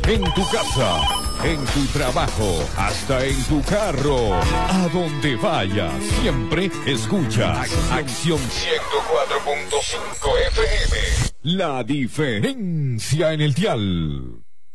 En tu casa, en tu trabajo, hasta en tu carro. A donde vayas, siempre escucha Acción 104.5 FM. La diferencia en el dial.